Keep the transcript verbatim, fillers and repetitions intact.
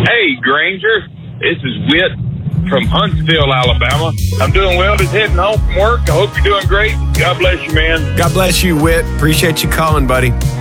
Hey, Granger, this is Whit from Huntsville, Alabama. I'm doing well. Just heading home from work. I hope you're doing great. God bless you, man. God bless you, Whit. Appreciate you calling, buddy.